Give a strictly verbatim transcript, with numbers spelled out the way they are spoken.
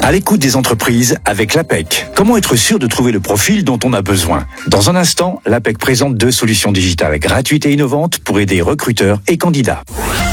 À l'écoute des entreprises avec l'A P E C. Comment être sûr de trouver le profil dont on a besoin? Dans un instant, l'A P E C présente deux solutions digitales gratuites et innovantes pour aider recruteurs et candidats.